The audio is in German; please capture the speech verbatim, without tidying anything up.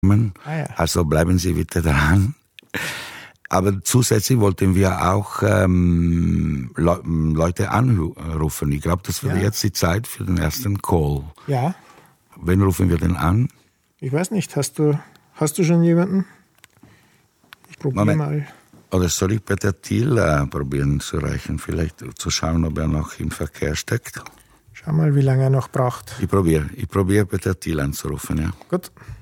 Ah, ja. Also bleiben Sie bitte dran. Aber zusätzlich wollten wir auch ähm, Le- Leute anrufen. Ich glaube, das wird Ja. jetzt die Zeit für den ersten Call. Ja, Wen rufen wir denn an? ich weiß nicht. Hast du, hast du schon jemanden? Ich probiere mal. Oder soll ich Peter Thiel äh, probieren zu erreichen? Vielleicht zu schauen, ob er noch im Verkehr steckt. Schau mal, wie lange er noch braucht. Ich probiere. Ich probiere Peter Thiel anzurufen, ja. Gut.